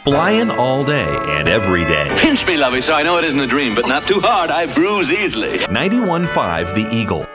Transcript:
Flying all day and every day. Pinch me, lovey, so I know it isn't a dream, but not too hard. I bruise easily. 91.5 The Eagle.